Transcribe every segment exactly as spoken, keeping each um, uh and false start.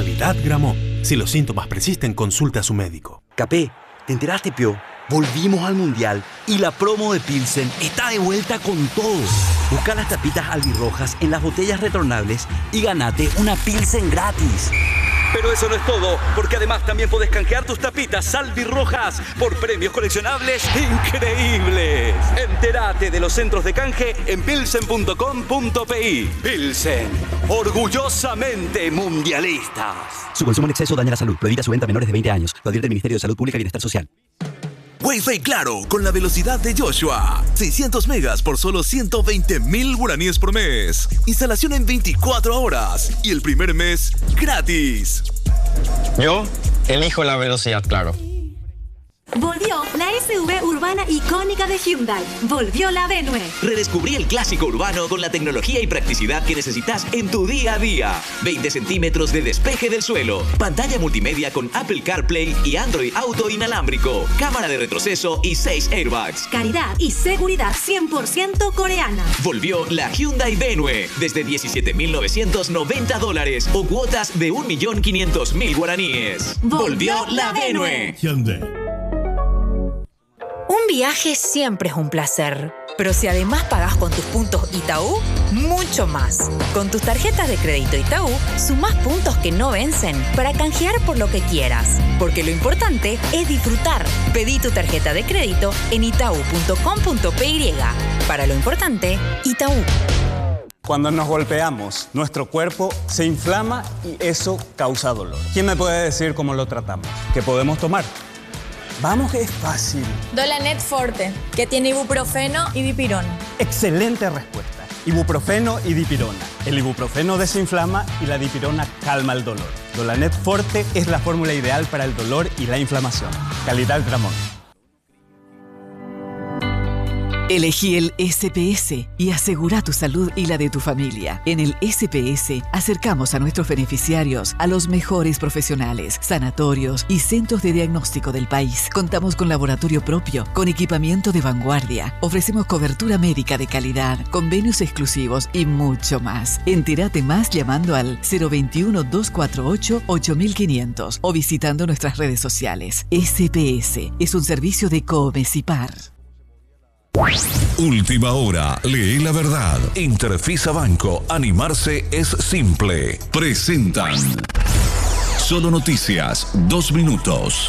Calidad Gramont. Si los síntomas persisten, consulte a su médico. Capé, ¿te enteraste, Pio? Volvimos al Mundial y la promo de Pilsen está de vuelta con todo. Busca las tapitas albirrojas en las botellas retornables y ganate una Pilsen gratis. Pero eso no es todo, porque además también podés canjear tus tapitas albirrojas por premios coleccionables increíbles. Entérate de los centros de canje en pilsen punto com punto pi. Pilsen, orgullosamente mundialistas. Su consumo en exceso daña la salud. Prohibida su venta a menores de veinte años. Lo advierte el Ministerio de Salud Pública y Bienestar Social. Wi-Fi Claro, con la velocidad de Joshua. seiscientos megas por solo ciento veinte mil guaraníes por mes. Instalación en veinticuatro horas. Y el primer mes, gratis. Yo elijo la velocidad Claro. Volvió la S U V urbana icónica de Hyundai. Volvió la Venue. Redescubrí el clásico urbano con la tecnología y practicidad que necesitas en tu día a día. veinte centímetros de despeje del suelo. Pantalla multimedia con Apple CarPlay y Android Auto inalámbrico. Cámara de retroceso y seis airbags. Calidad y seguridad cien por ciento coreana. Volvió la Hyundai Venue. Desde diecisiete mil novecientos noventa dólares o cuotas de un millón quinientos mil guaraníes. Volvió la Venue. Hyundai. Un viaje siempre es un placer, pero si además pagás con tus puntos Itaú, mucho más. Con tus tarjetas de crédito Itaú, sumás puntos que no vencen para canjear por lo que quieras. Porque lo importante es disfrutar. Pedí tu tarjeta de crédito en itaú punto com punto py. Para lo importante, Itaú. Cuando nos golpeamos, nuestro cuerpo se inflama y eso causa dolor. ¿Quién me puede decir cómo lo tratamos? ¿Qué podemos tomar? Vamos que es fácil. Dolanet Forte, que tiene ibuprofeno y dipirona. Excelente respuesta. Ibuprofeno y dipirona. El ibuprofeno desinflama y la dipirona calma el dolor. Dolanet Forte es la fórmula ideal para el dolor y la inflamación. Calidad Gramont. Elegí el S P S y asegura tu salud y la de tu familia. En el S P S acercamos a nuestros beneficiarios a los mejores profesionales, sanatorios y centros de diagnóstico del país. Contamos con laboratorio propio, con equipamiento de vanguardia. Ofrecemos cobertura médica de calidad, convenios exclusivos y mucho más. Entérate más llamando al cero veintiuno, doscientos cuarenta y ocho, ocho mil quinientos o visitando nuestras redes sociales. S P S es un servicio de Comesipar. Última hora, lee la verdad. Interfisa Banco, animarse es simple. Presentan Solo Noticias, dos minutos.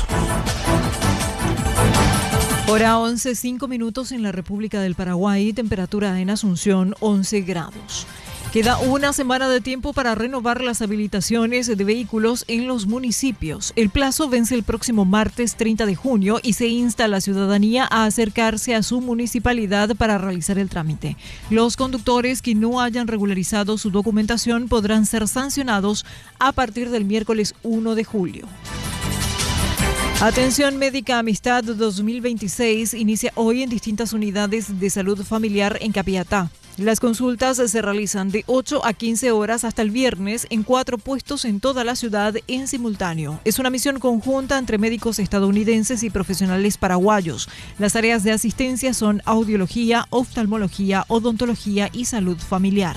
Hora once, cinco minutos en la República del Paraguay, temperatura en Asunción once grados. Queda una semana de tiempo para renovar las habilitaciones de vehículos en los municipios. El plazo vence el próximo martes treinta de junio y se insta a la ciudadanía a acercarse a su municipalidad para realizar el trámite. Los conductores que no hayan regularizado su documentación podrán ser sancionados a partir del miércoles primero de julio. Atención Médica Amistad dos mil veintiséis inicia hoy en distintas unidades de salud familiar en Capiatá. Las consultas se realizan de ocho a quince horas hasta el viernes en cuatro puestos en toda la ciudad en simultáneo. Es una misión conjunta entre médicos estadounidenses y profesionales paraguayos. Las áreas de asistencia son audiología, oftalmología, odontología y salud familiar.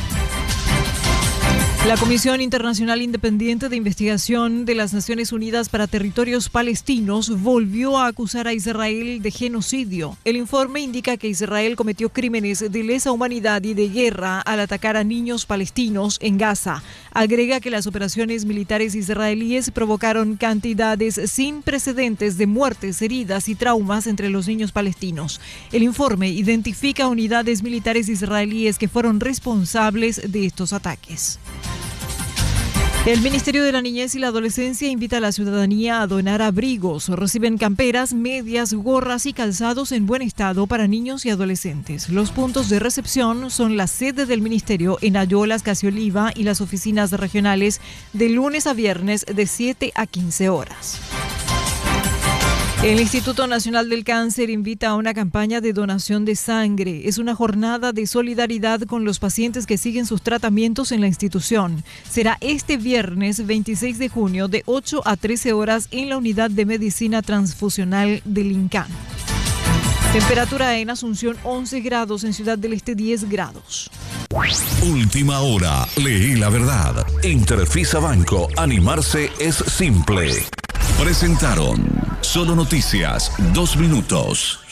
La Comisión Internacional Independiente de Investigación de las Naciones Unidas para Territorios Palestinos volvió a acusar a Israel de genocidio. El informe indica que Israel cometió crímenes de lesa humanidad y de guerra al atacar a niños palestinos en Gaza. Agrega que las operaciones militares israelíes provocaron cantidades sin precedentes de muertes, heridas y traumas entre los niños palestinos. El informe identifica unidades militares israelíes que fueron responsables de estos ataques. El Ministerio de la Niñez y la Adolescencia invita a la ciudadanía a donar abrigos. Reciben camperas, medias, gorras y calzados en buen estado para niños y adolescentes. Los puntos de recepción son la sede del Ministerio en Ayolas, Casioliva y las oficinas regionales de lunes a viernes de siete a quince horas. El Instituto Nacional del Cáncer invita a una campaña de donación de sangre. Es una jornada de solidaridad con los pacientes que siguen sus tratamientos en la institución. Será este viernes veintiséis de junio de ocho a trece horas en la Unidad de Medicina Transfusional del INCAN. Temperatura en Asunción once grados, en Ciudad del Este diez grados. Última hora, leí la verdad. Interfisa Banco, animarse es simple. Presentaron Solo Noticias, dos minutos.